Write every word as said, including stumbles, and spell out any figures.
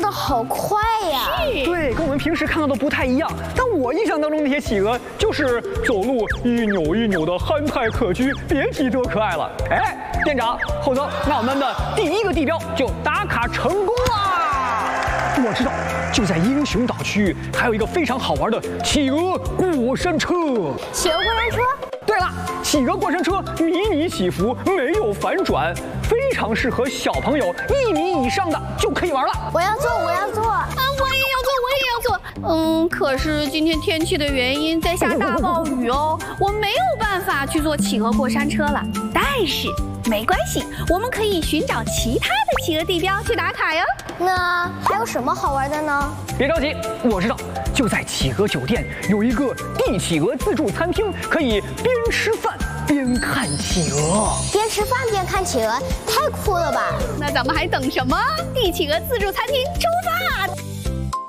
得好快呀！ 对，跟我们平时看到的不太一样。但我印象当中那些企鹅就是走路一扭一扭的憨态可掬，别提多可爱了。哎，店长，后头，那我们的第一个地标就打卡成功啦！我知道，就在英雄岛区域，还有一个非常好玩的企鹅过山车。 企鹅过山车？ 对了，企鹅过山车迷你起伏，没有反转，非常适合小朋友一米以上的就可以玩了。 我要坐，我要坐啊！ 我也要坐，我也要坐。嗯，可是今天天气的原因，在下大暴雨哦，我没有办法去坐企鹅过山车了。但是没关系，我们可以寻找其他的企鹅地标去打卡哟。 那还有什么好玩的呢？ 别着急，我知道，就在企鹅酒店有一个地企鹅自助餐厅，可以边吃饭边看企鹅。 边吃饭边看企鹅，太酷了吧！ 那咱们还等什么？地企鹅自助餐厅出发！